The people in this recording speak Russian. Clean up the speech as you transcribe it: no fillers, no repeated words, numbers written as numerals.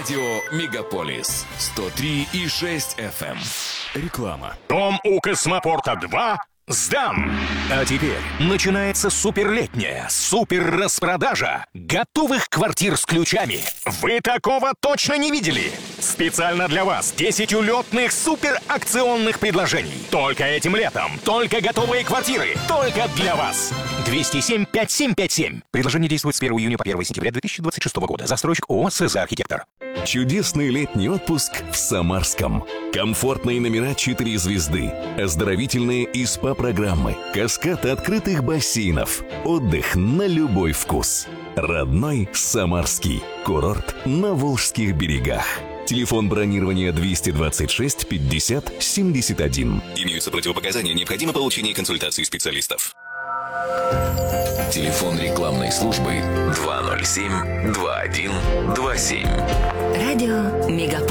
Радио Мегаполис 103,6 FM. Реклама. Дом у Космопорта-2 сдан. А теперь начинается суперлетняя суперраспродажа готовых квартир с ключами. Вы такого точно не видели? Специально для вас 10 улетных суперакционных предложений. Только этим летом. Только готовые квартиры. Только для вас. 207-5757. Предложение действует с 1 июня по 1 сентября 2026 года. Застройщик ООО «СЗ Архитектор». Чудесный летний отпуск в Самарском. Комфортные номера 4 звезды, оздоровительные и СПА-программы, каскад открытых бассейнов, отдых на любой вкус. Родной Самарский. Курорт на Волжских берегах. Телефон бронирования 226 50 71. Имеются противопоказания, необходимо получение консультации специалистов. Телефон рекламной службы 207-2127.